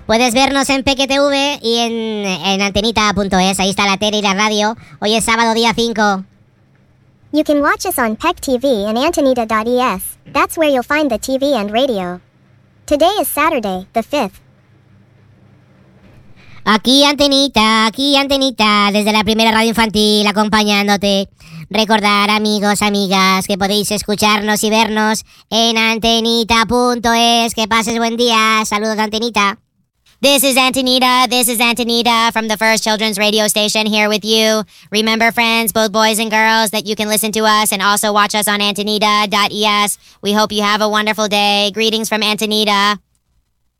Puedes vernos en PQTV y en antenita.es. Ahí está la tele y la radio. Hoy es sábado, día 5. You can watch us on PEC TV and Antonita.es. That's where you'll find the TV and radio. Today is Saturday, the 5th. Aquí Antenita, desde la primera radio infantil acompañándote. Recordar, amigos, amigas, que podéis escucharnos y vernos en antenita.es. Que pases buen día. Saludos, Antenita. This is Antonita from the First Children's Radio Station here with you. Remember, friends, both boys and girls, that you can listen to us and also watch us on Antonita.es. We hope you have a wonderful day. Greetings from Antonita.